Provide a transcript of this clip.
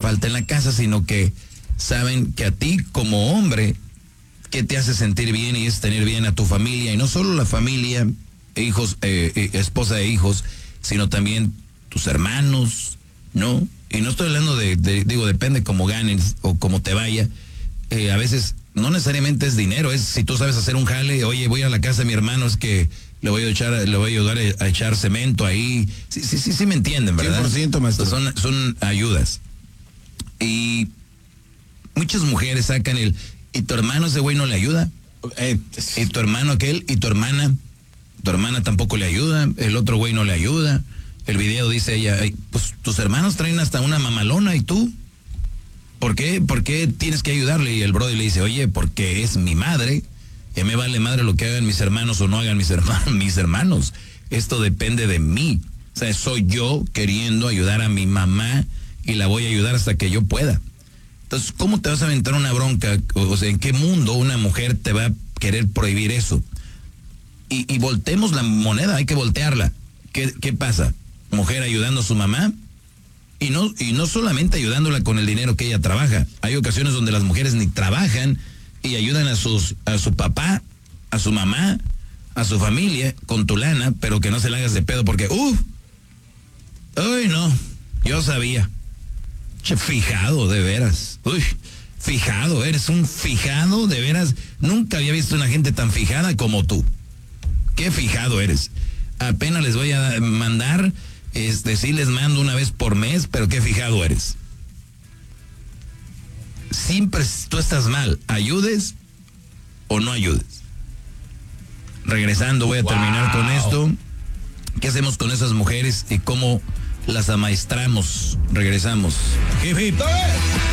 falta en la casa, sino que saben que a ti como hombre, que te hace sentir bien y es tener bien a tu familia, y no solo la familia, hijos, esposa e hijos, sino también tus hermanos, ¿no? Y no estoy hablando digo, depende cómo ganes o cómo te vaya. A veces no necesariamente es dinero, es si tú sabes hacer un jale, oye, voy a la casa de mi hermano, es que le voy a ayudar a echar cemento ahí. Sí me entienden, ¿verdad? 100%, maestro. Son ayudas. Y muchas mujeres sacan y tu hermano ese güey no le ayuda. Y tu hermano aquel, y tu hermana tampoco le ayuda, el otro güey no le ayuda. El video dice ella, pues tus hermanos traen hasta una mamalona, ¿y tú? ¿Por qué tienes que ayudarle? Y el brother le dice, oye, porque es mi madre, ya me vale madre lo que hagan mis hermanos o no hagan mis hermanos. Esto depende de mí. O sea, soy yo queriendo ayudar a mi mamá y la voy a ayudar hasta que yo pueda. Entonces, ¿cómo te vas a aventar una bronca? O sea, ¿en qué mundo una mujer te va a querer prohibir eso? Y volteemos la moneda, hay que voltearla. ¿Qué pasa? Mujer ayudando a su mamá y no solamente ayudándola con el dinero que ella trabaja. Hay ocasiones donde las mujeres ni trabajan y ayudan a su papá, a su mamá, a su familia con tu lana, pero que no se la hagas de pedo porque, uy, no, yo sabía. Che, fijado, de veras. Uy, fijado, eres un fijado, de veras. Nunca había visto una gente tan fijada como tú. Qué fijado eres. Apenas les voy a mandar, sí les mando una vez por mes, pero qué fijado eres. Siempre tú estás mal, ayudes o no ayudes. Regresando, voy a terminar con esto. ¿Qué hacemos con esas mujeres y cómo las amaestramos? Regresamos. Hip, hip.